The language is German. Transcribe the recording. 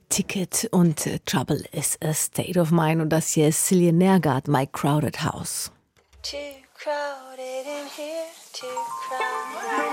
Ticket und Trouble is a State of Mind. Und das hier ist Cillian Nergard, My Crowded House. Too crowded in here, too crowded.